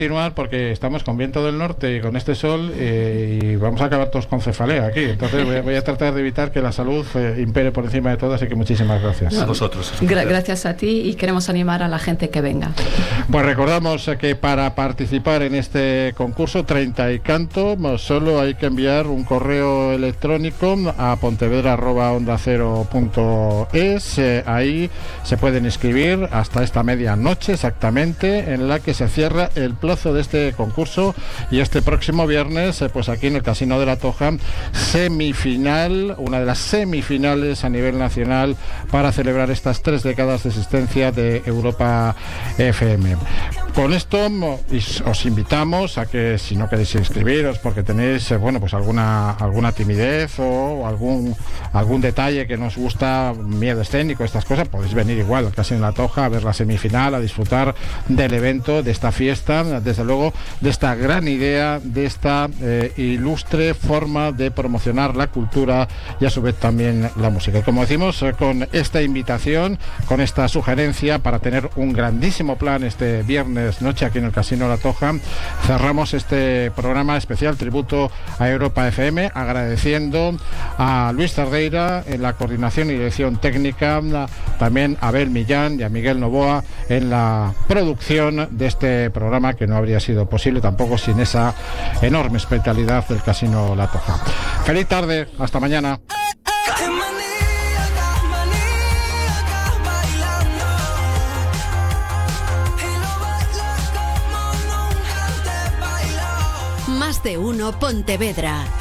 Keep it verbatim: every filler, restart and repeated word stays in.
continuar porque estamos con viento del norte y con este sol eh, y vamos a acabar todos con cefalea aquí. Entonces voy a, voy a tratar de evitar que la salud eh, impere por encima de todo, así que muchísimas gracias. A vosotros. Gra- gracias a ti y queremos animar a la gente que venga. Pues recordamos que para participar en este concurso treinta y canto solo hay que enviar un correo electrónico a pontevedra arroba onda cero punto es. Eh, ahí se pueden inscribir hasta esta medianoche exactamente, en la que se cierra el plazo de este concurso, y este próximo viernes, eh, pues aquí en el Casino de la Toja, semifinal, una de las semifinales a nivel nacional para celebrar estas tres décadas de existencia de Europa F M. Con esto os invitamos a que, si no queréis inscribiros porque tenéis eh, bueno pues alguna alguna timidez o algún algún detalle que nos gusta, miedo escénico, estas cosas, podéis venir igual al Casino de la Toja a ver la semifinal, a disfrutar del evento, de esta fiesta, desde luego de esta gran idea, de esta eh, ilustre forma de promocionar la cultura y a su vez también la música. Y como decimos, eh, con esta invitación, con esta sugerencia para tener un grandísimo plan este viernes noche aquí en el Casino de la Toja, cerramos este programa especial tributo a Europa F M, agradeciendo a Luis Cerdeira en la coordinación y dirección técnica, también a Abel Millán y a Miguel Novoa en la producción de este programa, que no habría sido posible tampoco sin esa enorme especialidad del Casino La Toja. Feliz tarde, hasta mañana. Más de uno Pontevedra.